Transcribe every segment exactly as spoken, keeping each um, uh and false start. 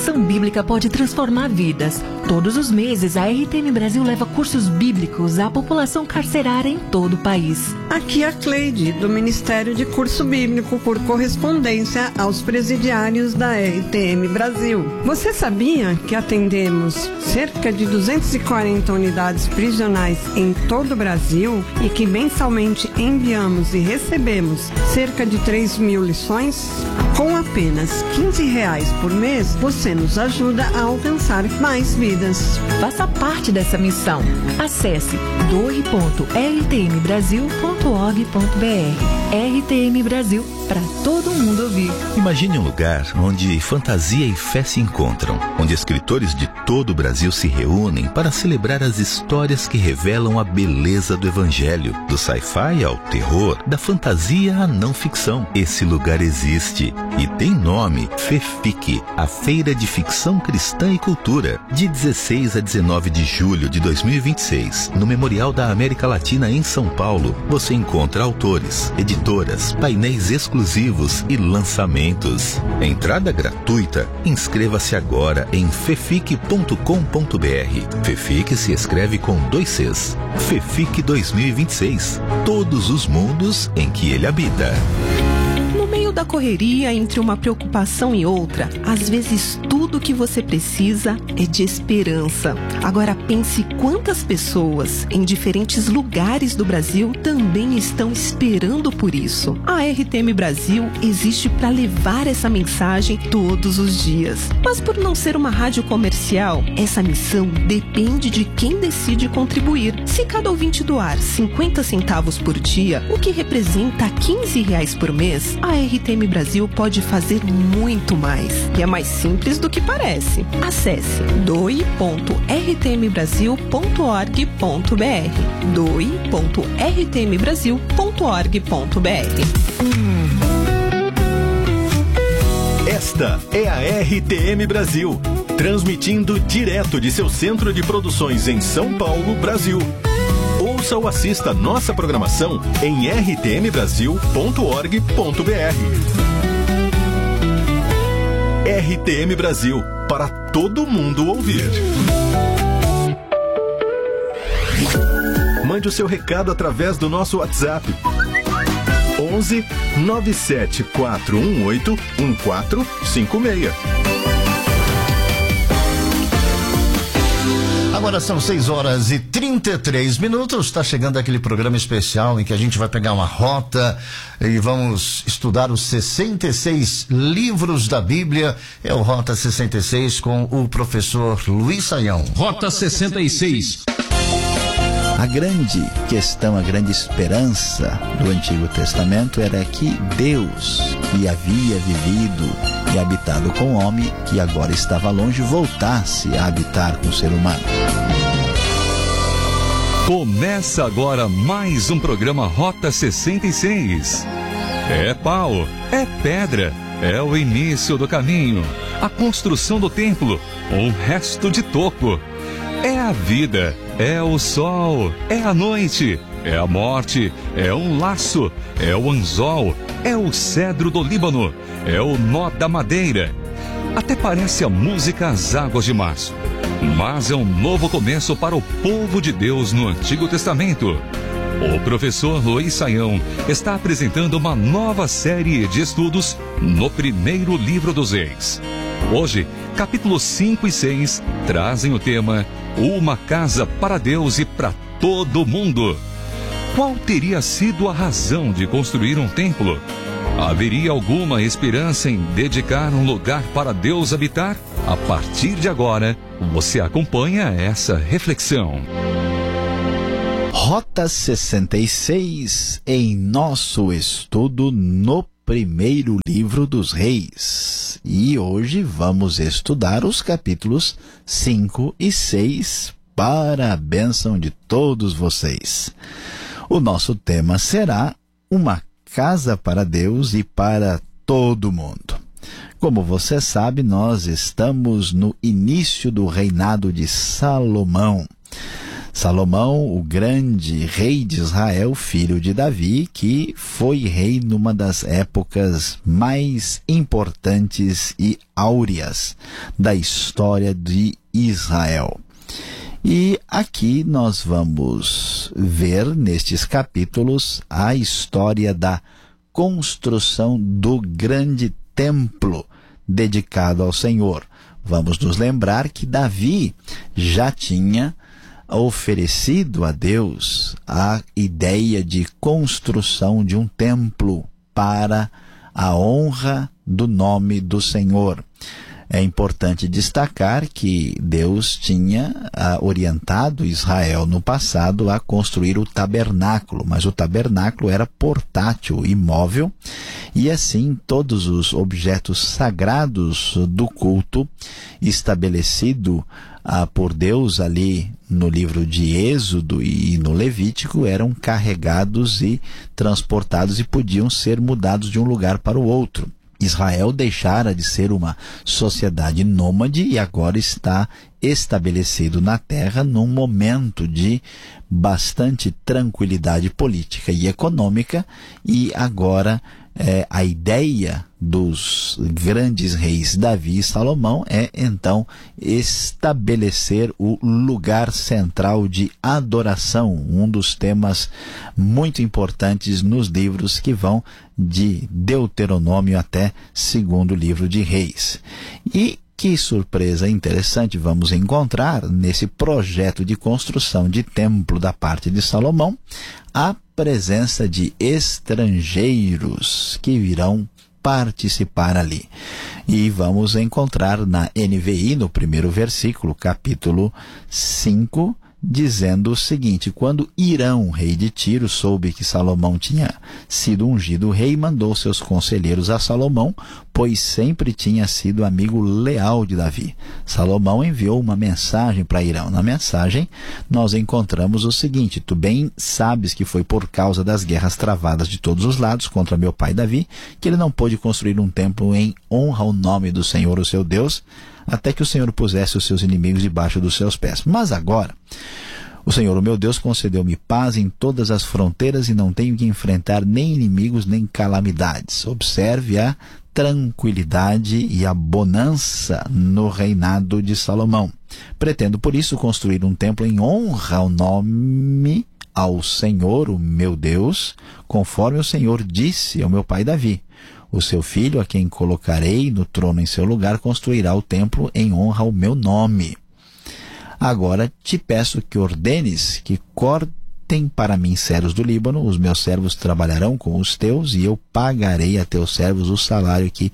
educação bíblica pode transformar vidas. Todos os meses, a R T M Brasil leva cursos bíblicos à população carcerária em todo o país. Aqui a Cleide, do Ministério de Curso Bíblico por correspondência aos presidiários da R T M Brasil. Você sabia que atendemos cerca de duzentas e quarenta unidades prisionais em todo o Brasil e que mensalmente enviamos e recebemos cerca de três mil lições? Com apenas quinze reais por mês, você nos ajuda a alcançar mais vidas. Faça parte dessa missão. Acesse doe ponto r t m brasil ponto org ponto b r. R T M Brasil, para todo mundo ouvir. Imagine um lugar onde fantasia e fé se encontram, onde escritores de todo o Brasil se reúnem para celebrar as histórias que revelam a beleza do Evangelho, do sci-fi ao terror, da fantasia à não ficção. Esse lugar existe e tem nome: FEFIC, a Feira de Ficção Cristã e Cultura, de dezesseis a dezenove de julho de dois mil e vinte e seis, no Memorial da América Latina em São Paulo. Você encontra autores, editoras, painéis exclusivos e lançamentos. Entrada gratuita. Inscreva-se agora em fefic ponto com ponto b r. FEFIC se escreve com dois Cs. FEFIC dois mil e vinte e seis. Todos os mundos em que ele habita. Da correria entre uma preocupação e outra, às vezes tudo que você precisa é de esperança. Agora pense quantas pessoas em diferentes lugares do Brasil também estão esperando por isso. A R T M Brasil existe para levar essa mensagem todos os dias. Mas por não ser uma rádio comercial, essa missão depende de quem decide contribuir. Se cada ouvinte doar cinquenta centavos por dia, o que representa quinze reais por mês, a R T M Brasil pode fazer muito mais. E é mais simples do que parece. Acesse doe ponto r t m brasil ponto org ponto b r. doe ponto r t m brasil ponto org ponto b r. Esta é a R T M Brasil, transmitindo direto de seu centro de produções em São Paulo, Brasil. Ouça ou assista nossa programação em r t m brasil ponto org ponto b r. R T M Brasil, para todo mundo ouvir. Mande o seu recado através do nosso WhatsApp. onze nove sete quatro um oito um quatro cinco seis. Agora são seis horas e trinta e três minutos. Está chegando aquele programa especial em que a gente vai pegar uma rota e vamos estudar os sessenta e seis livros da Bíblia. É o Rota sessenta e seis com o professor Luiz Saião. Rota sessenta e seis. A grande questão, a grande esperança do Antigo Testamento era que Deus, que havia vivido e habitado com o homem, que agora estava longe, voltasse a habitar com o ser humano. Começa agora mais um programa Rota sessenta e seis. É pau, é pedra, é o início do caminho, a construção do templo, um resto de toco. É a vida, é o sol, é a noite, é a morte, é um laço, é o anzol, é o cedro do Líbano, é o nó da madeira. Até parece a música As Águas de Março, mas é um novo começo para o povo de Deus no Antigo Testamento. O professor Luiz Saião está apresentando uma nova série de estudos no primeiro livro dos Reis. Hoje, capítulos cinco e seis trazem o tema Uma Casa para Deus e para todo mundo. Qual teria sido a razão de construir um templo? Haveria alguma esperança em dedicar um lugar para Deus habitar? A partir de agora, você acompanha essa reflexão. Rota sessenta e seis em nosso estudo no primeiro livro dos Reis. E hoje vamos estudar os capítulos cinco e seis para a bênção de todos vocês. O nosso tema será Uma Casa para Deus e para todo mundo. Como você sabe, nós estamos no início do reinado de Salomão. Salomão, o grande rei de Israel, filho de Davi, que foi rei numa das épocas mais importantes e áureas da história de Israel. E aqui nós vamos ver nestes capítulos a história da construção do grande templo dedicado ao Senhor. Vamos nos lembrar que Davi já tinha oferecido a Deus a ideia de construção de um templo para a honra do nome do Senhor. É importante destacar que Deus tinha ah, orientado Israel no passado a construir o tabernáculo, mas o tabernáculo era portátil, imóvel, e assim todos os objetos sagrados do culto estabelecido ah, por Deus ali no livro de Êxodo e no Levítico eram carregados e transportados e podiam ser mudados de um lugar para o outro. Israel deixara de ser uma sociedade nômade e agora está estabelecido na terra num momento de bastante tranquilidade política e econômica, e agora é, a ideia dos grandes reis Davi e Salomão é então estabelecer o lugar central de adoração, um dos temas muito importantes nos livros que vão de Deuteronômio até segundo livro de Reis. E que surpresa interessante vamos encontrar nesse projeto de construção de templo da parte de Salomão, a presença de estrangeiros que virão participar ali. E vamos encontrar na N V I, no primeiro versículo, capítulo cinco, dizendo o seguinte: quando Hirão, rei de Tiro, soube que Salomão tinha sido ungido rei, mandou seus conselheiros a Salomão, pois sempre tinha sido amigo leal de Davi. Salomão enviou uma mensagem para Hirão. Na mensagem nós encontramos o seguinte: tu bem sabes que foi por causa das guerras travadas de todos os lados contra meu pai Davi que ele não pôde construir um templo em honra ao nome do Senhor, o seu Deus, até que o Senhor pusesse os seus inimigos debaixo dos seus pés. Mas agora o Senhor, o meu Deus, concedeu-me paz em todas as fronteiras e não tenho que enfrentar nem inimigos nem calamidades. Observe a tranquilidade e a bonança no reinado de Salomão. Pretendo, por isso, construir um templo em honra ao nome ao Senhor, o meu Deus, conforme o Senhor disse ao meu pai Davi. O seu filho, a quem colocarei no trono em seu lugar, construirá o templo em honra ao meu nome. Agora te peço que ordenes que cortem para mim cedros do Líbano, os meus servos trabalharão com os teus, e eu pagarei a teus servos o salário que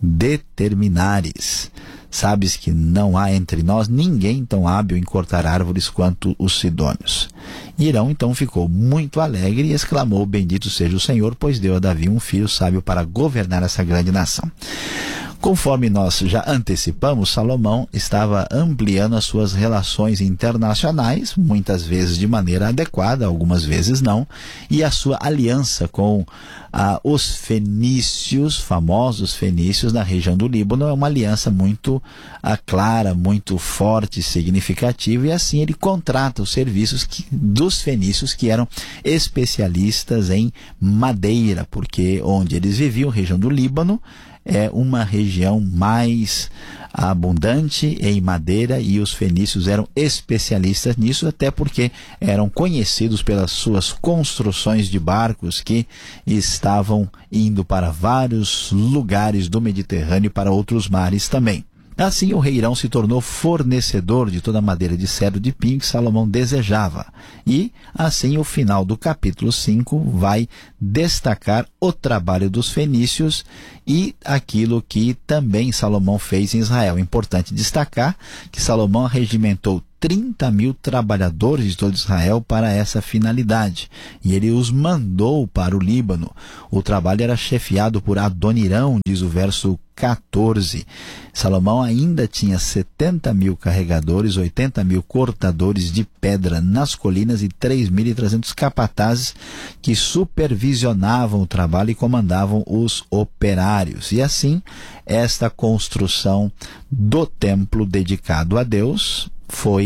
determinares. Sabes que não há entre nós ninguém tão hábil em cortar árvores quanto os sidônios. Hirão então ficou muito alegre e exclamou: bendito seja o Senhor, pois deu a Davi um filho sábio para governar essa grande nação. Conforme nós já antecipamos, Salomão estava ampliando as suas relações internacionais, muitas vezes de maneira adequada, algumas vezes não, e a sua aliança com ah, os fenícios, famosos fenícios na região do Líbano, é uma aliança muito ah, clara, muito forte, significativa, e assim ele contrata os serviços que, dos fenícios, que eram especialistas em madeira, porque onde eles viviam, região do Líbano, é uma região mais abundante em madeira, e os fenícios eram especialistas nisso, até porque eram conhecidos pelas suas construções de barcos que estavam indo para vários lugares do Mediterrâneo e para outros mares também. Assim, o rei Hirão se tornou fornecedor de toda a madeira de cedro de pinho que Salomão desejava. E, assim, o final do capítulo cinco vai destacar o trabalho dos fenícios e aquilo que também Salomão fez em Israel. É importante destacar que Salomão arregimentou trinta mil trabalhadores de todo Israel para essa finalidade, e ele os mandou para o Líbano. O trabalho era chefiado por Adonirão, diz o verso quatorze. Salomão ainda tinha setenta mil carregadores, oitenta mil cortadores de pedra nas colinas e três mil e trezentos capatazes que supervisionavam o trabalho e comandavam os operários. E assim, esta construção do templo dedicado a Deus foi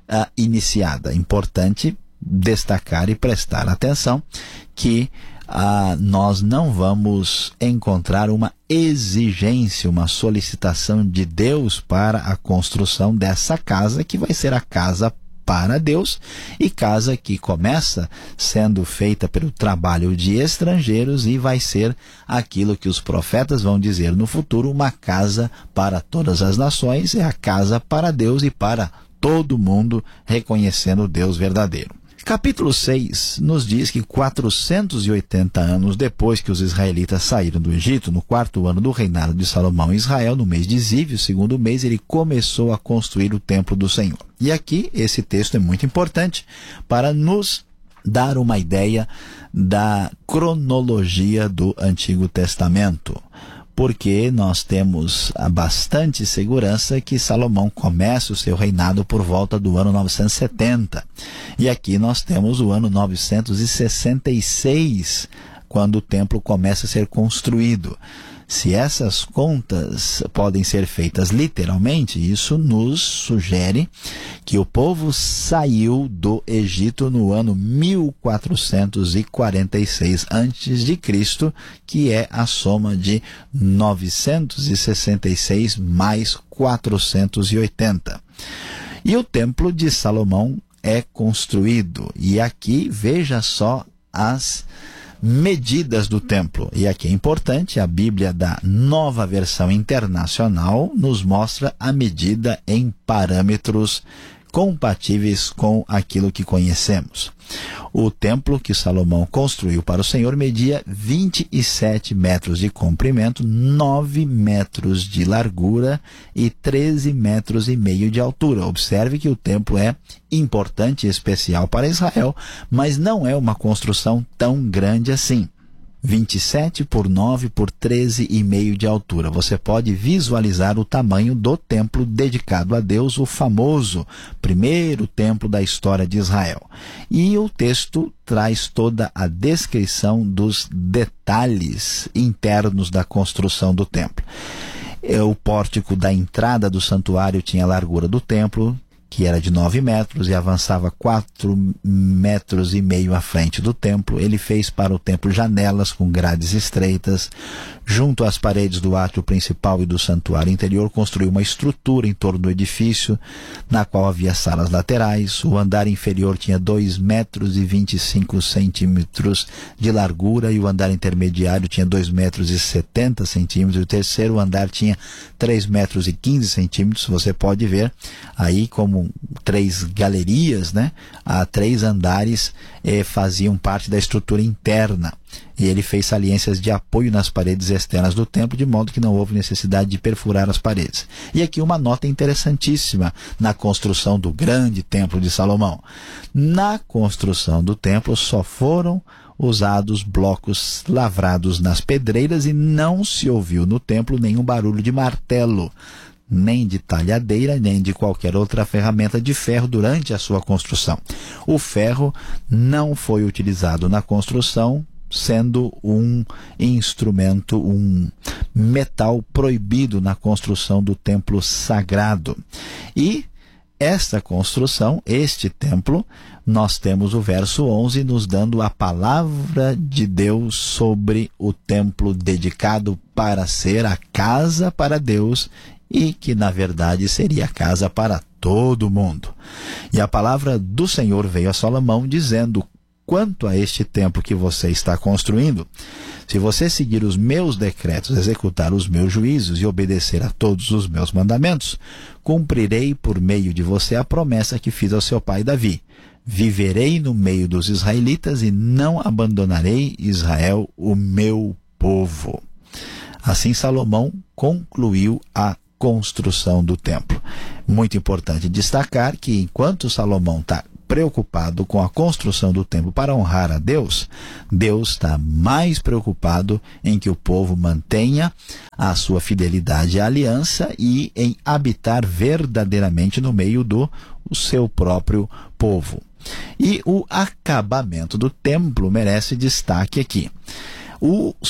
uh, iniciada. Importante destacar e prestar atenção que uh, nós não vamos encontrar uma exigência, uma solicitação de Deus para a construção dessa casa, que vai ser a casa para Deus, e casa que começa sendo feita pelo trabalho de estrangeiros e vai ser aquilo que os profetas vão dizer no futuro, uma casa para todas as nações, é a casa para Deus e para todo mundo, reconhecendo o Deus verdadeiro. Capítulo seis nos diz que quatrocentos e oitenta anos depois que os israelitas saíram do Egito, no quarto ano do reinado de Salomão em Israel, no mês de Ziv, o segundo mês, ele começou a construir o templo do Senhor. E aqui esse texto é muito importante para nos dar uma ideia da cronologia do Antigo Testamento, porque nós temos a bastante segurança que Salomão começa o seu reinado por volta do ano novecentos e setenta. E aqui nós temos o ano novecentos e sessenta e seis, quando o templo começa a ser construído. Se essas contas podem ser feitas literalmente, isso nos sugere que o povo saiu do Egito no ano mil quatrocentos e quarenta e seis antes de Cristo, que é a soma de novecentos e sessenta e seis mais quatrocentos e oitenta. E o templo de Salomão é construído. E aqui veja só as medidas do templo. E aqui é importante, a Bíblia da Nova Versão Internacional nos mostra a medida em parâmetros compatíveis com aquilo que conhecemos. O templo que Salomão construiu para o Senhor media vinte e sete metros de comprimento, nove metros de largura e treze metros e meio de altura. Observe que o templo é importante e especial para Israel, mas não é uma construção tão grande assim. vinte e sete por nove por treze e meio de altura. Você pode visualizar o tamanho do templo dedicado a Deus, o famoso primeiro templo da história de Israel. E o texto traz toda a descrição dos detalhes internos da construção do templo. O pórtico da entrada do santuário tinha a largura do templo, que era de nove metros e avançava quatro metros e meio à frente do templo. Ele fez para o templo janelas com grades estreitas. Junto às paredes do átrio principal e do santuário interior, construiu uma estrutura em torno do edifício, na qual havia salas laterais. O andar inferior tinha dois metros e vinte e cinco centímetros de largura e o andar intermediário tinha dois metros e setenta centímetros. E o terceiro andar tinha três metros e quinze centímetros. Você pode ver aí como três galerias, né? Há três andares eh, faziam parte da estrutura interna. E ele fez saliências de apoio nas paredes externas do templo, de modo que não houve necessidade de perfurar as paredes. E aqui uma nota interessantíssima na construção do grande templo de Salomão. Na construção do templo só foram usados blocos lavrados nas pedreiras e não se ouviu no templo nenhum barulho de martelo, nem de talhadeira, nem de qualquer outra ferramenta de ferro durante a sua construção. O ferro não foi utilizado na construção, sendo um instrumento, um metal proibido na construção do templo sagrado. E esta construção, este templo, nós temos o verso onze nos dando a palavra de Deus sobre o templo dedicado para ser a casa para Deus e que na verdade seria a casa para todo mundo. E a palavra do Senhor veio a Salomão dizendo: quanto a este templo que você está construindo, se você seguir os meus decretos, executar os meus juízos e obedecer a todos os meus mandamentos, cumprirei por meio de você a promessa que fiz ao seu pai Davi. Viverei no meio dos israelitas e não abandonarei Israel, o meu povo. Assim Salomão concluiu a construção do templo. Muito importante destacar que enquanto Salomão está preocupado com a construção do templo para honrar a Deus, Deus está mais preocupado em que o povo mantenha a sua fidelidade à aliança e em habitar verdadeiramente no meio do seu próprio povo. E o acabamento do templo merece destaque aqui. Os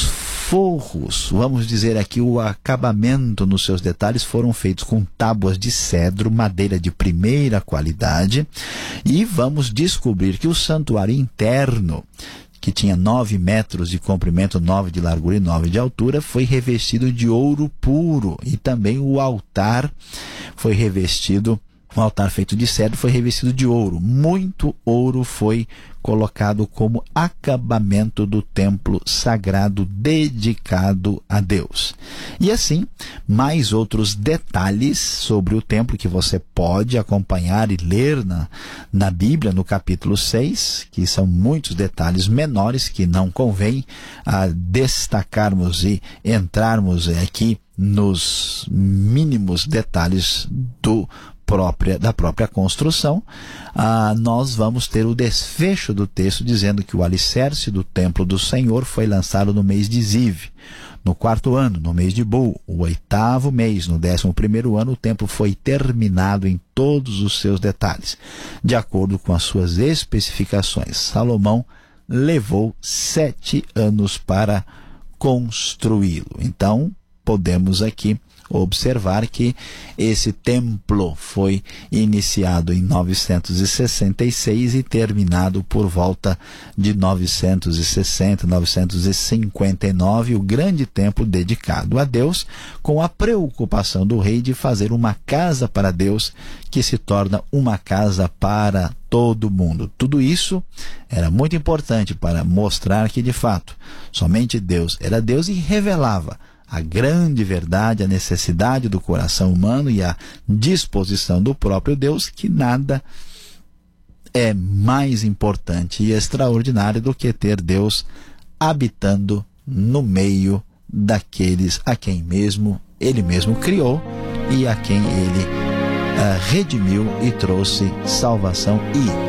forros, vamos dizer aqui o acabamento nos seus detalhes, foram feitos com tábuas de cedro, madeira de primeira qualidade, e vamos descobrir que o santuário interno, que tinha nove metros de comprimento, nove de largura e nove de altura, foi revestido de ouro puro, e também o altar foi revestido, um altar feito de cedro foi revestido de ouro. Muito ouro foi colocado como acabamento do templo sagrado dedicado a Deus. E assim, mais outros detalhes sobre o templo que você pode acompanhar e ler na, na Bíblia, no capítulo seis, que são muitos detalhes menores que não convém a destacarmos e entrarmos aqui nos mínimos detalhes do Própria, da própria construção. Ah, nós vamos ter o desfecho do texto dizendo que o alicerce do templo do Senhor foi lançado no mês de Ziv, no quarto ano, no mês de Bul, o oitavo mês, no décimo primeiro ano, o templo foi terminado em todos os seus detalhes, de acordo com as suas especificações. Salomão levou sete anos para construí-lo. Então, podemos aqui observar que esse templo foi iniciado em novecentos e sessenta e seis e terminado por volta de novecentos e sessenta, novecentos e cinquenta e nove, o grande templo dedicado a Deus, com a preocupação do rei de fazer uma casa para Deus que se torna uma casa para todo mundo. Tudo isso era muito importante para mostrar que, de fato, somente Deus era Deus e revelava a grande verdade, a necessidade do coração humano e a disposição do próprio Deus, que nada é mais importante e extraordinário do que ter Deus habitando no meio daqueles a quem mesmo Ele mesmo criou e a quem Ele uh, redimiu e trouxe salvação e